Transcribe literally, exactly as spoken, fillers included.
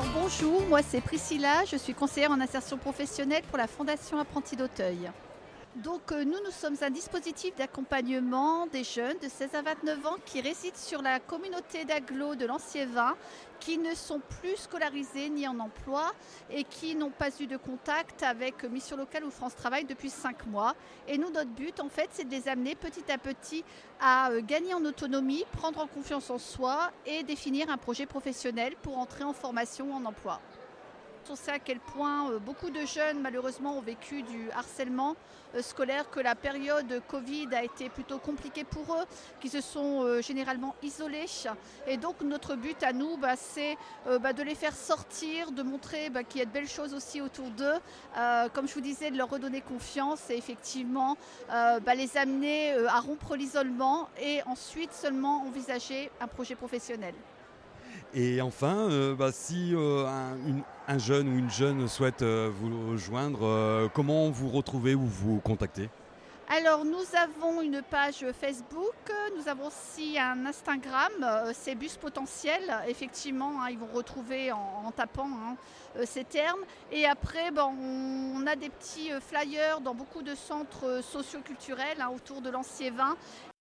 Alors bonjour, moi c'est Priscilla, je suis conseillère en insertion professionnelle pour la Fondation Apprentis d'Auteuil. Donc euh, nous, nous sommes un dispositif d'accompagnement des jeunes de seize à vingt-neuf ans qui résident sur la communauté d'agglo de Lanciévin, qui ne sont plus scolarisés ni en emploi et qui n'ont pas eu de contact avec Mission Locale ou France Travail depuis cinq mois. Et nous, notre but en fait, c'est de les amener petit à petit à euh, gagner en autonomie, prendre en confiance en soi et définir un projet professionnel pour entrer en formation ou en emploi. On sait à quel point euh, beaucoup de jeunes malheureusement ont vécu du harcèlement euh, scolaire, que la période Covid a été plutôt compliquée pour eux, qui se sont euh, généralement isolés. Et donc notre but à nous, bah, c'est euh, bah, de les faire sortir, de montrer bah, qu'il y a de belles choses aussi autour d'eux. Euh, comme je vous disais, de leur redonner confiance et effectivement euh, bah, les amener euh, à rompre l'isolement et ensuite seulement envisager un projet professionnel. Et enfin, euh, bah, si euh, un, une- un jeune ou une jeune souhaite euh, vous rejoindre, euh, comment vous retrouvez ou vous contactez? Alors, nous avons une page Facebook, nous avons aussi un Instagram, euh, c'est Bus Potentiel. Effectivement, hein, ils vont retrouver en, en tapant hein, euh, ces termes. Et après, ben, on, on a des petits euh, flyers dans beaucoup de centres euh, socioculturels hein, autour de Lanciévin.